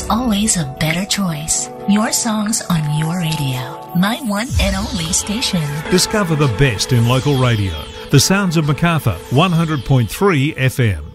There's always a better choice. Your songs on your radio. My one and only station. Discover the best in local radio. The Sounds of Macarthur, 100.3 FM.